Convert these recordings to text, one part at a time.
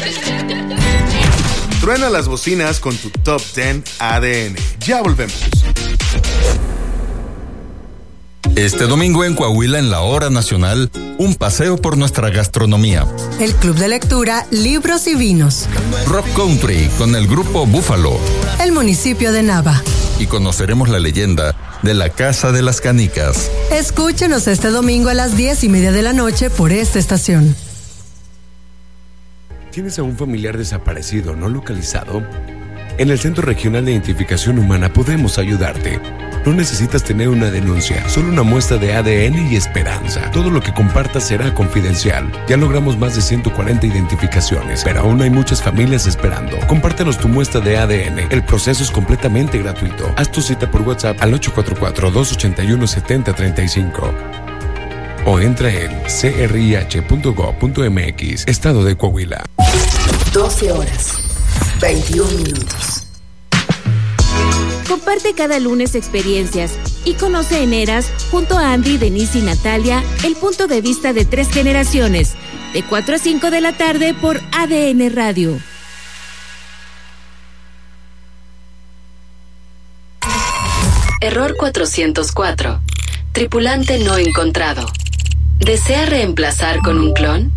Truena las bocinas con tu Top 10 ADN. Ya volvemos. Este domingo en Coahuila, en la Hora Nacional, un paseo por nuestra gastronomía. El Club de Lectura, Libros y Vinos. Rock Country con el grupo Búfalo. El municipio de Nava. Y conoceremos la leyenda de la Casa de las Canicas. Escúchenos este domingo a las 10:30 de la noche por esta estación. ¿Tienes a un familiar desaparecido no localizado? En el Centro Regional de Identificación Humana podemos ayudarte. No necesitas tener una denuncia, solo una muestra de ADN y esperanza. Todo lo que compartas será confidencial. Ya logramos más de 140 identificaciones, pero aún hay muchas familias esperando. Compártenos tu muestra de ADN. El proceso es completamente gratuito. Haz tu cita por WhatsApp al 844-281-7035. O entra en crih.gov.mx, Estado de Coahuila. 12 horas, 21 minutos. Comparte cada lunes experiencias y conoce en Eras, junto a Andy, Denise y Natalia, el punto de vista de 3 generaciones, de 4 a 5 de la tarde por ADN Radio. Error 404. Tripulante no encontrado. ¿Desea reemplazar con un clon?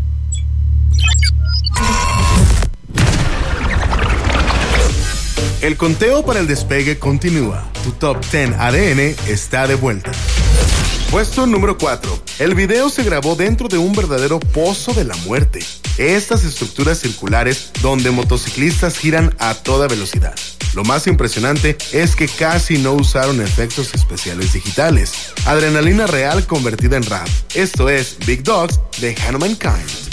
El conteo para el despegue continúa. Tu Top 10 ADN está de vuelta. Puesto número 4. El video se grabó dentro de un verdadero pozo de la muerte. Estas estructuras circulares donde motociclistas giran a toda velocidad. Lo más impresionante es que casi no usaron efectos especiales digitales. Adrenalina real convertida en rap. Esto es Big Dogs de Humankind.